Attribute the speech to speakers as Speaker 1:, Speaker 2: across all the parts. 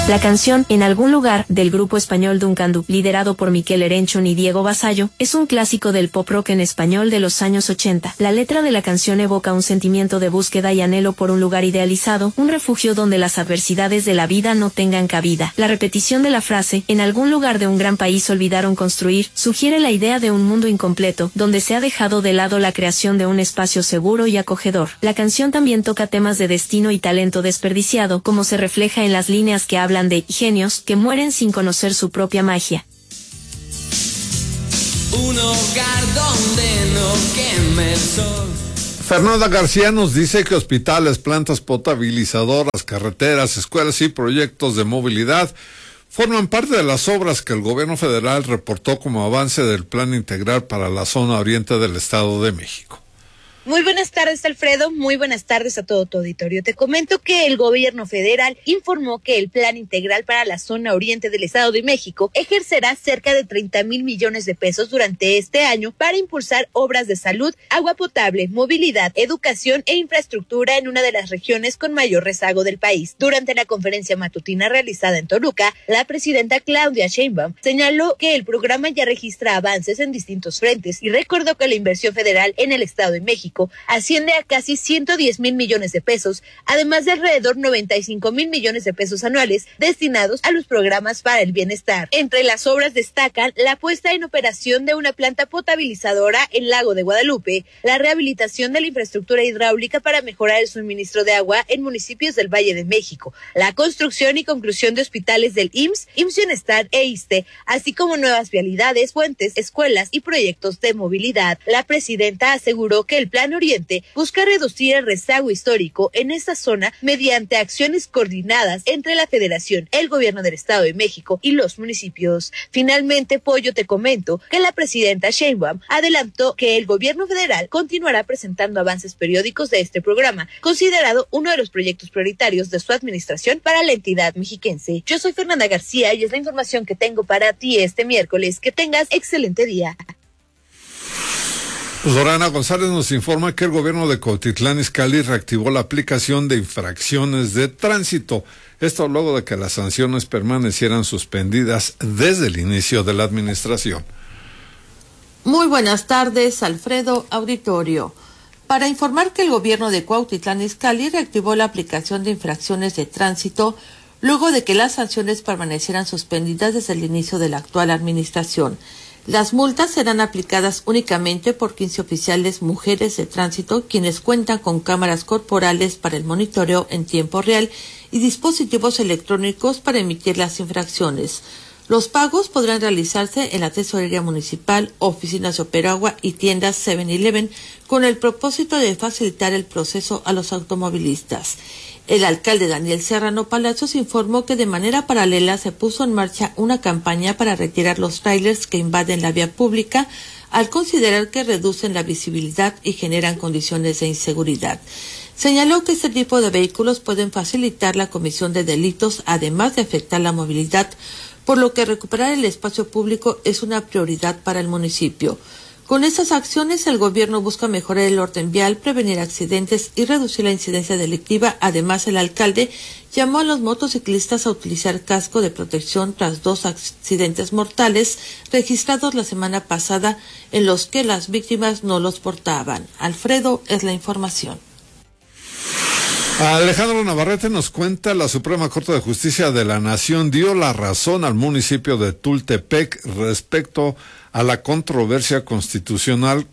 Speaker 1: La canción En algún lugar, del grupo español Duncan Du, liderado por Miquel Erenchun y Diego Basallo, es un clásico del pop rock en español de los años 80. La letra de la canción evoca un sentimiento de búsqueda y anhelo por un lugar idealizado, un refugio donde las adversidades de la vida no tengan cabida. La repetición de la frase, en algún lugar de un gran país olvidaron construir, sugiere la idea de un mundo incompleto, donde se ha dejado de lado la creación de un espacio seguro y acogedor. La canción también toca temas de destino y talento desperdiciado, como se refleja en las líneas que hablan de genios que mueren sin conocer su propia magia.
Speaker 2: Un hogar donde no queme el sol.
Speaker 3: Fernanda García nos dice que hospitales, plantas potabilizadoras, carreteras, escuelas y proyectos de movilidad forman parte de las obras que el gobierno federal reportó como avance del Plan Integral para la Zona Oriente del Estado de México.
Speaker 4: Muy buenas tardes, Alfredo. Muy buenas tardes a todo tu auditorio. Te comento que el gobierno federal informó que el Plan Integral para la Zona Oriente del Estado de México ejercerá cerca de 30,000 millones de pesos durante este año para impulsar obras de salud, agua potable, movilidad, educación e infraestructura en una de las regiones con mayor rezago del país. Durante la conferencia matutina realizada en Toluca, la presidenta Claudia Sheinbaum señaló que el programa ya registra avances en distintos frentes y recordó que la inversión federal en el Estado de México asciende a casi 110,000 millones de pesos, además de alrededor 95,000 millones de pesos anuales destinados a los programas para el bienestar. Entre las obras destacan la puesta en operación de una planta potabilizadora en Lago de Guadalupe, la rehabilitación de la infraestructura hidráulica para mejorar el suministro de agua en municipios del Valle de México, la construcción y conclusión de hospitales del IMSS, IMSS Bienestar e ISSSTE, así como nuevas vialidades, puentes, escuelas y proyectos de movilidad. La presidenta aseguró que el Plan Oriente busca reducir el rezago histórico en esta zona mediante acciones coordinadas entre la Federación, el Gobierno del Estado de México y los municipios. Finalmente, Pollo, te comento que la presidenta Sheinbaum adelantó que el Gobierno federal continuará presentando avances periódicos de este programa, considerado uno de los proyectos prioritarios de su administración para la entidad mexiquense. Yo soy Fernanda García y es la información que tengo para ti este miércoles. Que tengas excelente día.
Speaker 3: Lorena González nos informa que el gobierno de Cuautitlán Izcalli reactivó la aplicación de infracciones de tránsito. Esto luego de que las sanciones permanecieran suspendidas desde el inicio de la administración.
Speaker 5: Muy buenas tardes, Alfredo, auditorio. Para informar que el gobierno de Cuautitlán Izcalli reactivó la aplicación de infracciones de tránsito luego de que las sanciones permanecieran suspendidas desde el inicio de la actual administración. Las multas serán aplicadas únicamente por 15 oficiales mujeres de tránsito, quienes cuentan con cámaras corporales para el monitoreo en tiempo real y dispositivos electrónicos para emitir las infracciones. Los pagos podrán realizarse en la Tesorería Municipal, oficinas de Operagua y tiendas 7-Eleven con el propósito de facilitar el proceso a los automovilistas. El alcalde Daniel Serrano Palacios informó que de manera paralela se puso en marcha una campaña para retirar los trailers que invaden la vía pública al considerar que reducen la visibilidad y generan condiciones de inseguridad. Señaló que este tipo de vehículos pueden facilitar la comisión de delitos, además de afectar la movilidad, por lo que recuperar el espacio público es una prioridad para el municipio. Con estas acciones, el gobierno busca mejorar el orden vial, prevenir accidentes y reducir la incidencia delictiva. Además, el alcalde llamó a los motociclistas a utilizar casco de protección tras 2 accidentes mortales registrados la semana pasada en los que las víctimas no los portaban. Alfredo, es la información.
Speaker 3: Alejandro Navarrete nos cuenta, la Suprema Corte de Justicia de la Nación dio la razón al municipio de Tultepec respecto a la controversia constitucional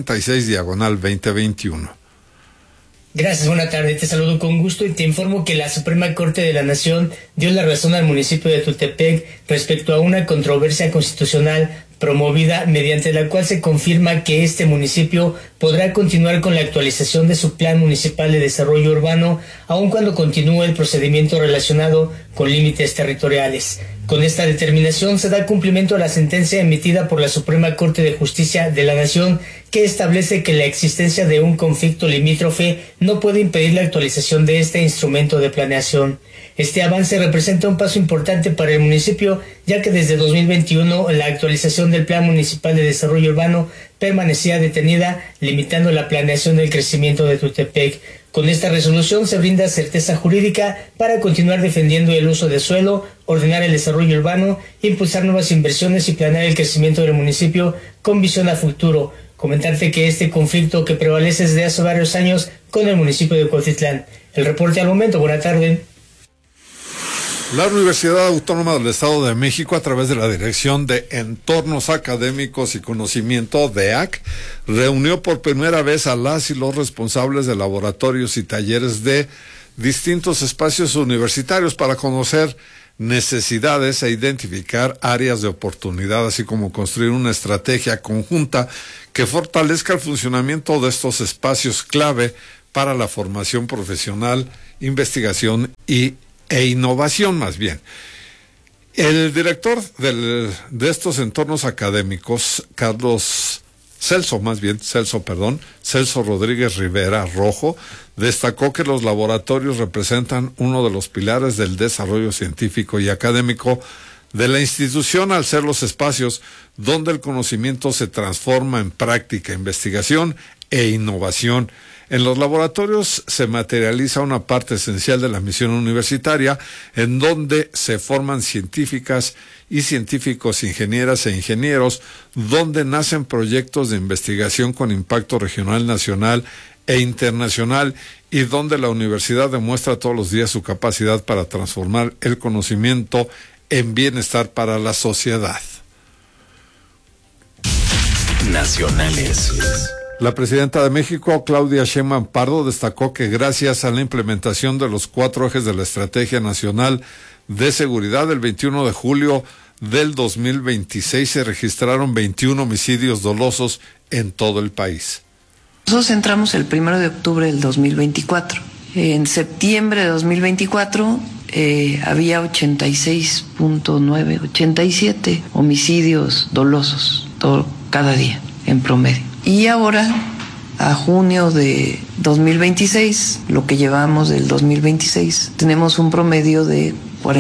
Speaker 3: 46/2021.
Speaker 6: Gracias, buena tarde, te saludo con gusto y te informo que la Suprema Corte de la Nación dio la razón al municipio de Tultepec respecto a una controversia constitucional promovida mediante la cual se confirma que este municipio podrá continuar con la actualización de su Plan Municipal de Desarrollo Urbano, aun cuando continúe el procedimiento relacionado con límites territoriales. Con esta determinación se da cumplimiento a la sentencia emitida por la Suprema Corte de Justicia de la Nación, que establece que la existencia de un conflicto limítrofe no puede impedir la actualización de este instrumento de planeación. Este avance representa un paso importante para el municipio, ya que desde 2021 la actualización del Plan Municipal de Desarrollo Urbano permanecía detenida, limitando la planeación del crecimiento de Tultepec. Con esta resolución se brinda certeza jurídica para continuar defendiendo el uso de suelo, ordenar el desarrollo urbano, impulsar nuevas inversiones y planear el crecimiento del municipio con visión a futuro. Comentarte que este conflicto que prevalece desde hace varios años con el municipio de Cuautitlán. El reporte al momento, buena tarde.
Speaker 3: La Universidad Autónoma del Estado de México, a través de la Dirección de Entornos Académicos y Conocimiento, DEAC, reunió por primera vez a las y los responsables de laboratorios y talleres de distintos espacios universitarios para conocer necesidades e identificar áreas de oportunidad, así como construir una estrategia conjunta que fortalezca el funcionamiento de estos espacios clave para la formación profesional, investigación e innovación más bien. El director de estos entornos académicos, Celso Rodríguez Rivera Rojo, destacó que los laboratorios representan uno de los pilares del desarrollo científico y académico de la institución, al ser los espacios donde el conocimiento se transforma en práctica, investigación e innovación. En los laboratorios se materializa una parte esencial de la misión universitaria, en donde se forman científicas y científicos, ingenieras e ingenieros, donde nacen proyectos de investigación con impacto regional, nacional e internacional, y donde la universidad demuestra todos los días su capacidad para transformar el conocimiento en bienestar para la sociedad.
Speaker 7: Nacionales.
Speaker 3: La presidenta de México, Claudia Sheinbaum Pardo, destacó que gracias a la implementación de los 4 ejes de la Estrategia Nacional de Seguridad, el 21 de julio del 2026 se registraron 21 homicidios dolosos en todo el país.
Speaker 8: Nosotros entramos el 1 de octubre del 2024. En septiembre de 2024 había 86.9, 87 homicidios dolosos cada día en promedio. Y ahora, a junio de 2026, lo que llevamos del 2026, tenemos un promedio de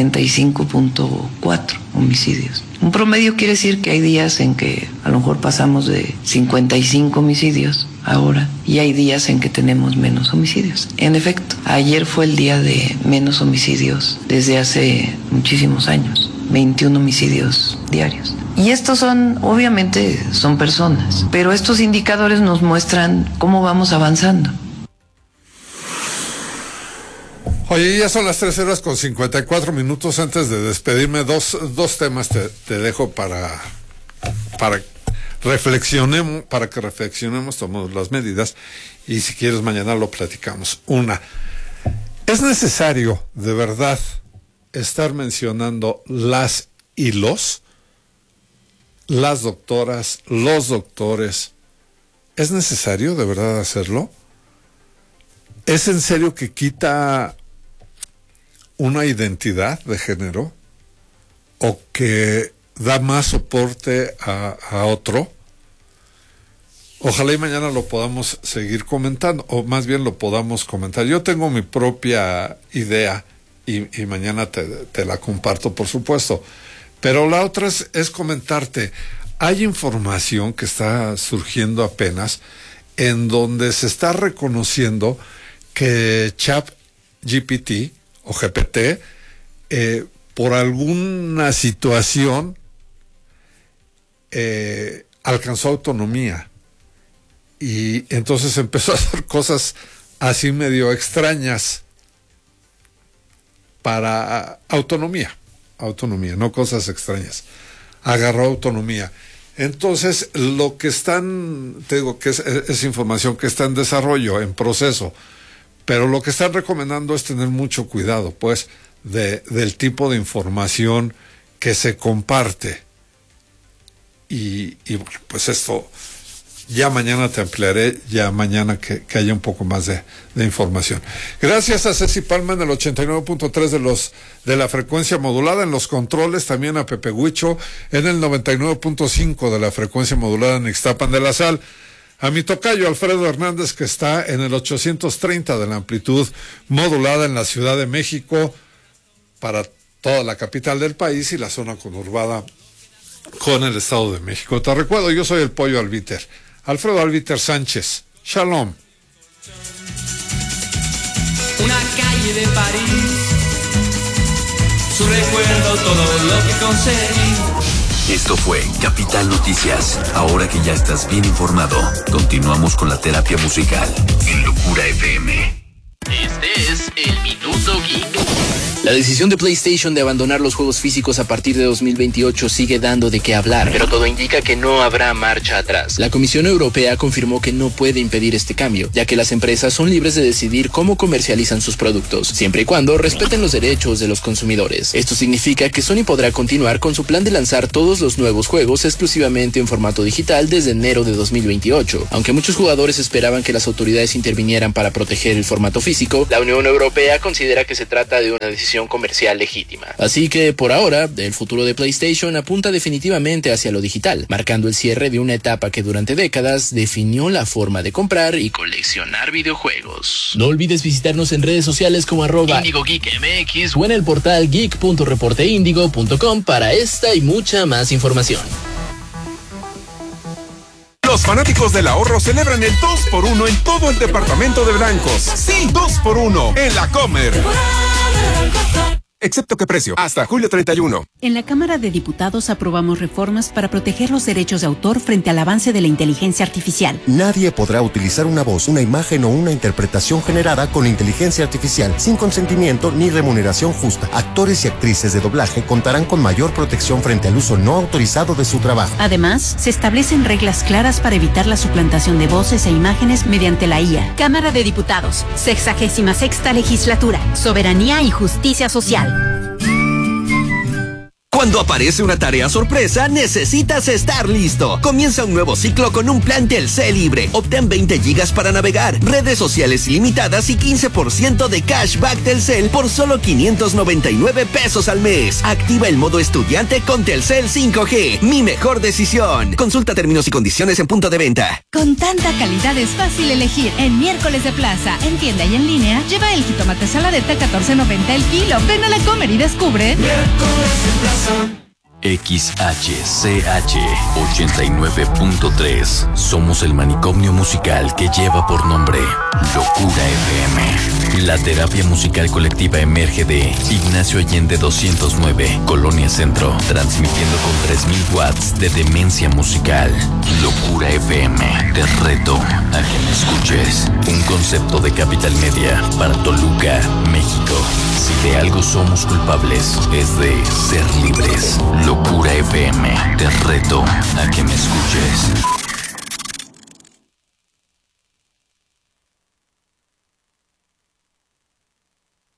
Speaker 8: 45.4 homicidios. Un promedio quiere decir que hay días en que a lo mejor pasamos de 55 homicidios ahora, y hay días en que tenemos menos homicidios. En efecto, ayer fue el día de menos homicidios desde hace muchísimos años, 21 homicidios diarios. Y estos obviamente son personas, pero estos indicadores nos muestran cómo vamos avanzando.
Speaker 3: Oye, ya son las 3:54. Antes de despedirme, dos temas te dejo para reflexionemos, para que reflexionemos, tomemos las medidas, y si quieres mañana lo platicamos. Una, ¿es necesario de verdad estar mencionando las doctoras, los doctores? ¿Es necesario de verdad hacerlo? ¿Es en serio que quita una identidad de género o que da más soporte a otro? Ojalá y mañana lo podamos seguir comentando, o más bien lo podamos comentar. Yo tengo mi propia idea y mañana te la comparto, por supuesto. Pero la otra es comentarte, hay información que está surgiendo apenas en donde se está reconociendo que ChatGPT o GPT, por alguna situación, alcanzó autonomía. Y entonces empezó a hacer cosas así medio extrañas para autonomía, no cosas extrañas. Agarró autonomía. Entonces, lo que te digo que es información que está en desarrollo, en proceso, pero lo que están recomendando es tener mucho cuidado, pues, del tipo de información que se comparte. Y bueno, pues esto ya mañana te ampliaré, ya mañana que haya un poco más de información. Gracias a Ceci Palma en el 89.3 de la frecuencia modulada, en los controles, también a Pepe Huicho en el 99.5 de la frecuencia modulada en Ixtapan de la Sal, a mi tocayo Alfredo Hernández, que está en el 830 de la amplitud modulada en la Ciudad de México, para toda la capital del país y la zona conurbada con el Estado de México. Te recuerdo, yo soy el Pollo Albiter, Alfredo Albiter Sánchez. Shalom.
Speaker 2: calle de París. Su recuerdo, todo lo que conseguí.
Speaker 7: Esto fue Capital Noticias. Ahora que ya estás bien informado, continuamos con la terapia musical en Locura FM.
Speaker 9: Este es el Minuto Geek. La decisión de PlayStation de abandonar los juegos físicos a partir de 2028 sigue dando de qué hablar, pero todo indica que no habrá marcha atrás. La Comisión Europea confirmó que no puede impedir este cambio, ya que las empresas son libres de decidir cómo comercializan sus productos, siempre y cuando respeten los derechos de los consumidores. Esto significa que Sony podrá continuar con su plan de lanzar todos los nuevos juegos exclusivamente en formato digital desde enero de 2028. Aunque muchos jugadores esperaban que las autoridades intervinieran para proteger el formato físico, la Unión Europea considera que se trata de una decisión comercial legítima. Así que, por ahora, el futuro de PlayStation apunta definitivamente hacia lo digital, marcando el cierre de una etapa que durante décadas definió la forma de comprar y coleccionar videojuegos. No olvides visitarnos en redes sociales como @IndigoGeekMX o en el portal geek.reporteindigo.com para esta y mucha más información.
Speaker 10: Los fanáticos del ahorro celebran el 2x1 en todo el departamento de blancos. Sí, 2x1 en la Comer. Excepto qué precio, hasta julio 31.
Speaker 11: En la Cámara de Diputados aprobamos reformas para proteger los derechos de autor frente al avance de la inteligencia artificial.
Speaker 12: Nadie podrá utilizar una voz, una imagen o una interpretación generada con inteligencia artificial sin consentimiento ni remuneración justa. Actores y actrices de doblaje contarán con mayor protección frente al uso no autorizado de su trabajo.
Speaker 11: Además, se establecen reglas claras para evitar la suplantación de voces e imágenes mediante la IA.
Speaker 13: Cámara de Diputados, 66ª Legislatura, Soberanía y Justicia Social.
Speaker 14: Cuando aparece una tarea sorpresa, necesitas estar listo. Comienza un nuevo ciclo con un plan Telcel libre. Obtén 20 gigas para navegar, redes sociales ilimitadas y 15% de cashback Telcel por solo 599 pesos al mes. Activa el modo estudiante con Telcel 5G. Mi mejor decisión. Consulta términos y condiciones en punto de venta.
Speaker 15: Con tanta calidad es fácil elegir. En Miércoles de Plaza, en tienda y en línea, lleva el jitomate saladeta $14.90 el kilo. Ven a la Comer y descubre Miércoles de Plaza.
Speaker 7: XHCH 89.3. Somos el manicomio musical que lleva por nombre Locura FM. La terapia musical colectiva emerge de Ignacio Allende 209, Colonia Centro, transmitiendo con 3000 watts de demencia musical. Locura FM, te reto a que me escuches. Un concepto de Capital Media para Toluca, México. Si de algo somos culpables, es de ser libres. Locura FM, te reto a que me escuches.